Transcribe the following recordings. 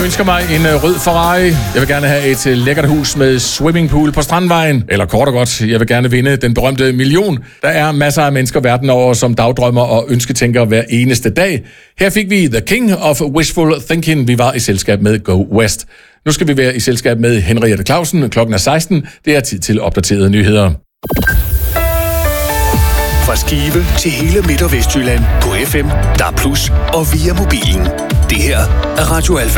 ønsker mig en rød Ferrari. Jeg vil gerne have et lækkert hus med swimmingpool på Strandvejen. Eller kort og godt, jeg vil gerne vinde den berømte million. Der er masser af mennesker verden over, som dagdrømmer og ønsketænker hver eneste dag. Her fik vi The King of Wishful Thinking. Vi var i selskab med Go West. Nu skal vi være i selskab med Henriette Clausen. Klokken er 16. Det er tid til opdaterede nyheder. Fra Skive til hele Midt- og Vestjylland på FM, DAB+ og via mobilen. Det her er Radio Alfa.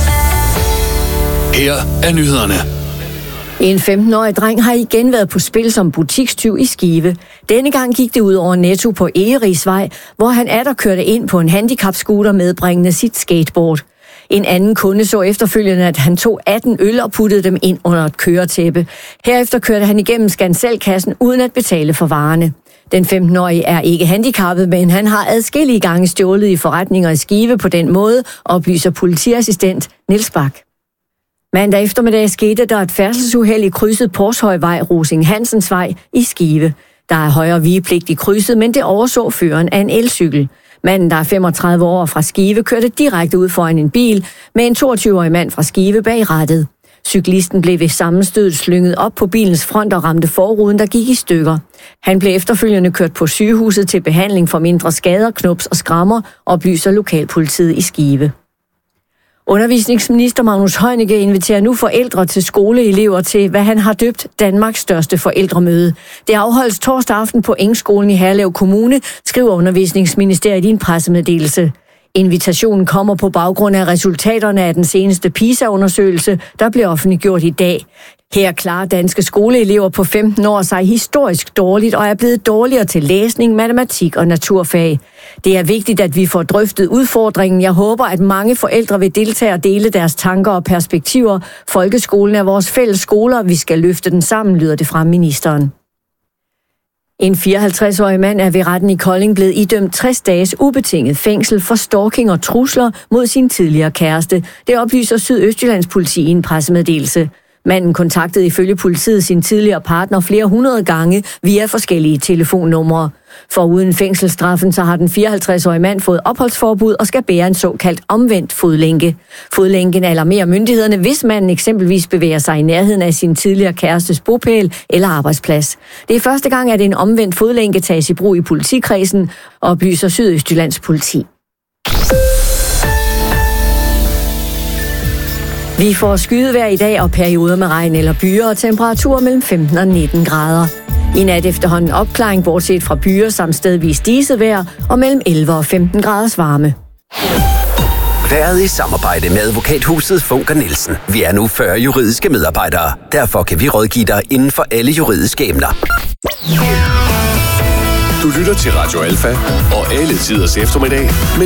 Her er nyhederne. En 15-årig dreng har igen været på spil som butikstyv i Skive. Denne gang gik det ud over Netto på Egerigsvej, hvor han kørte ind på en handicapscooter medbringende sit skateboard. En anden kunde så efterfølgende, at han tog 18 øl og puttede dem ind under et køretæppe. Herefter kørte han igennem Skanselkassen uden at betale for varerne. Den 15-årige er ikke handicappet, men han har adskillige gange stjålet i forretninger i Skive på den måde, oplyser politiassistent Niels Bak. Mandag eftermiddag skete der et færdselsuheld i krydset Porshøjvej Rosing Hansensvej i Skive. Der er højre vigepligt i krydset, men det overså føreren af en elcykel. Manden, der er 35 år fra Skive, kørte direkte ud foran en bil med en 22-årig mand fra Skive bag rattet. Cyklisten blev ved sammenstødet slynget op på bilens front og ramte forruden, der gik i stykker. Han blev efterfølgende kørt på sygehuset til behandling for mindre skader, knups og skrammer, oplyser lokalpolitiet i Skive. Undervisningsminister Magnus Heunicke inviterer nu forældre til skoleelever til, hvad han har døbt Danmarks største forældremøde. Det afholdes torsdag aften på Engskolen i Herlev Kommune, skriver Undervisningsministeriet i en pressemeddelelse. Invitationen kommer på baggrund af resultaterne af den seneste PISA-undersøgelse, der blev offentliggjort i dag. Her klarer danske skoleelever på 15 år sig historisk dårligt og er blevet dårligere til læsning, matematik og naturfag. Det er vigtigt, at vi får drøftet udfordringen. Jeg håber, at mange forældre vil deltage og dele deres tanker og perspektiver. Folkeskolen er vores fælles skoler, og vi skal løfte den sammen, lyder det fra ministeren. En 54-årig mand er ved retten i Kolding blevet idømt 60 dages ubetinget fængsel for stalking og trusler mod sin tidligere kæreste. Det oplyser Sydøstjyllands politi i en pressemeddelelse. Manden kontaktede ifølge politiet sin tidligere partner flere hundrede gange via forskellige telefonnumre. Foruden fængselsstraffen, så har den 54-årige mand fået opholdsforbud og skal bære en såkaldt omvendt fodlænke. Fodlænken alarmerer myndighederne, hvis manden eksempelvis bevæger sig i nærheden af sin tidligere kærestes bopæl eller arbejdsplads. Det er første gang, at en omvendt fodlænke tages i brug i politikredsen, oplyser Sydøstjyllands politi. Vi får skydevejr i dag og perioder med regn eller byer og temperaturer mellem 15 og 19 grader. I nat efterhånden opklaring bortset fra byer samt stedvis diset vejr og mellem 11 og 15 graders varme. Været i samarbejde med advokathuset Funker Nielsen. Vi er nu 40 juridiske medarbejdere. Derfor kan vi rådgive dig inden for alle juridiske emner. Du lytter til Radio Alfa og alle tiders eftermiddag.